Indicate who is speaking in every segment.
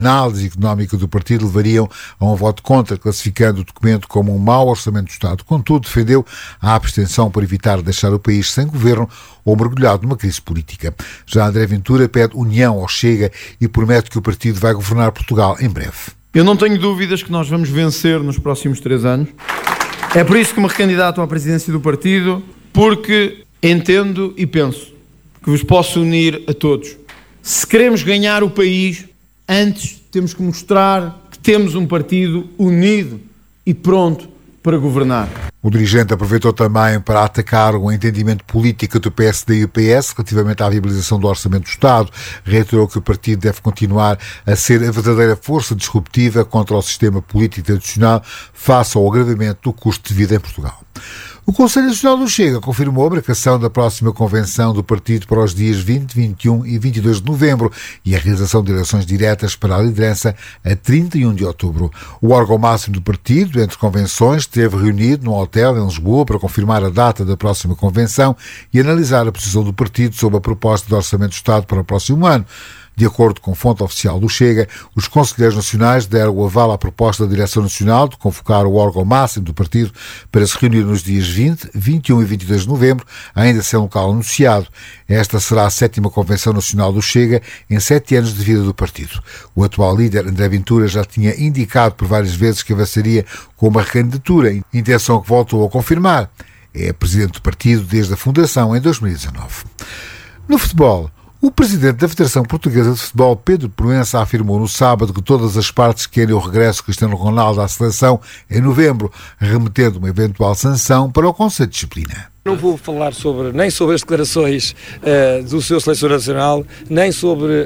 Speaker 1: análise económica do partido levariam a um voto contra, classificando o documento como um mau orçamento do Estado. Contudo, defendeu a abstenção para evitar deixar o país sem governo ou mergulhado numa crise política. Já André Ventura pede união ao Chega e promete que o partido vai governar Portugal em breve.
Speaker 2: Eu não tenho dúvidas que nós vamos vencer nos próximos 3 anos. É por isso que me recandidato à presidência do partido, porque entendo e penso que vos posso unir a todos. Se queremos ganhar o país, antes temos que mostrar que temos um partido unido e pronto para governar.
Speaker 1: O dirigente aproveitou também para atacar o entendimento político do PSD e o PS relativamente à viabilização do Orçamento do Estado. Reiterou que o partido deve continuar a ser a verdadeira força disruptiva contra o sistema político tradicional face ao agravamento do custo de vida em Portugal. O Conselho Nacional do Chega confirmou a marcação da próxima convenção do partido para os dias 20, 21 e 22 de novembro e a realização de eleições diretas para a liderança a 31 de outubro. O órgão máximo do partido, entre convenções, esteve reunido num hotel em Lisboa para confirmar a data da próxima convenção e analisar a posição do partido sobre a proposta de Orçamento do Estado para o próximo ano. De acordo com fonte oficial do Chega, os conselheiros nacionais deram o aval à proposta da Direção Nacional de convocar o órgão máximo do partido para se reunir nos dias 20, 21 e 22 de novembro, ainda sem local anunciado. Esta será a 7ª Convenção Nacional do Chega em 7 anos de vida do partido. O atual líder, André Ventura, já tinha indicado por várias vezes que avançaria com uma recandidatura, intenção que voltou a confirmar. É presidente do partido desde a fundação em 2019. No futebol, o presidente da Federação Portuguesa de Futebol, Pedro Proença, afirmou no sábado que todas as partes querem o regresso de Cristiano Ronaldo à seleção em novembro, remetendo uma eventual sanção para o Conselho de Disciplina.
Speaker 3: Não vou falar nem sobre as declarações do seu selecionador nacional, nem sobre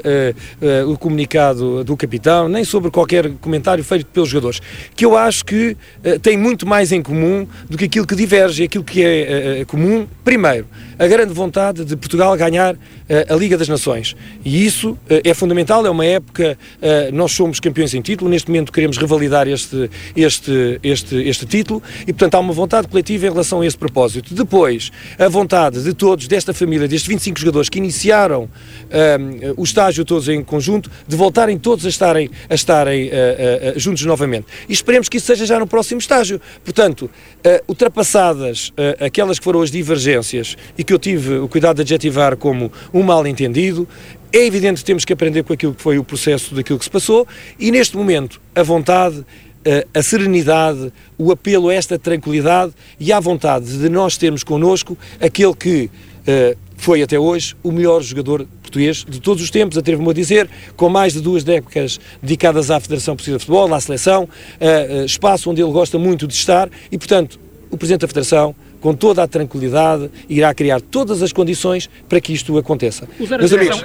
Speaker 3: o comunicado do capitão, nem sobre qualquer comentário feito pelos jogadores, que eu acho que tem muito mais em comum do que aquilo que diverge. Aquilo que é comum, primeiro, a grande vontade de Portugal ganhar a Liga das Nações. E isso é fundamental, é uma época, nós somos campeões em título, neste momento queremos revalidar este título e, portanto, há uma vontade coletiva em relação a esse propósito. Depois, a vontade de todos, desta família, destes 25 jogadores que iniciaram o estágio todos em conjunto, de voltarem todos a estarem juntos novamente. E esperemos que isso seja já no próximo estágio. Portanto, ultrapassadas aquelas que foram as divergências e que eu tive o cuidado de adjetivar como um mal-entendido, é evidente que temos que aprender com aquilo que foi o processo daquilo que se passou e, neste momento, a vontade, a serenidade, o apelo a esta tranquilidade e à vontade de nós termos connosco aquele que foi até hoje o melhor jogador português de todos os tempos, atrevo-me a dizer, com mais de 2 décadas dedicadas à Federação Portuguesa de Futebol, à seleção, espaço onde ele gosta muito de estar e, portanto, o Presidente da Federação, com toda a tranquilidade, irá criar todas as condições para que isto aconteça.
Speaker 4: Meus amigos,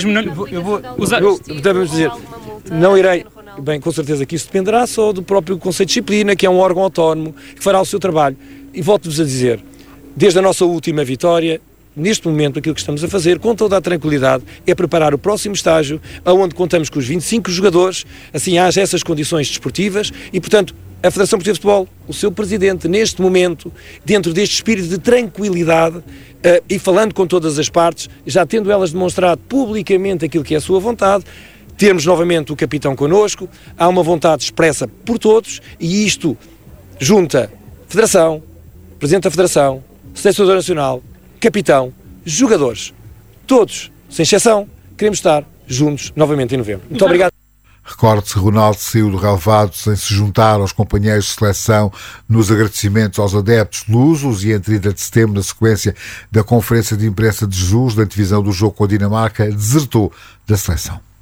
Speaker 3: devemos dizer, não irei. Bem, com certeza que isso dependerá só do próprio Conselho de Disciplina, que é um órgão autónomo, que fará o seu trabalho. E volto-vos a dizer, desde a nossa última vitória, neste momento aquilo que estamos a fazer, com toda a tranquilidade, é preparar o próximo estágio, onde contamos com os 25 jogadores, assim haja essas condições desportivas e, portanto, a Federação Portuguesa de Futebol, o seu presidente, neste momento, dentro deste espírito de tranquilidade e falando com todas as partes, já tendo elas demonstrado publicamente aquilo que é a sua vontade, termos novamente o capitão connosco, há uma vontade expressa por todos e isto junta Federação, Presidente da Federação, Selecionador Nacional, capitão, jogadores, todos, sem exceção, queremos estar juntos novamente em novembro. Muito obrigado.
Speaker 1: Recorde-se que Ronaldo saiu do relvado sem se juntar aos companheiros de seleção nos agradecimentos aos adeptos lusos e em 30 de setembro, na sequência da conferência de imprensa de Jesus, da antevisão do jogo com a Dinamarca, desertou da seleção.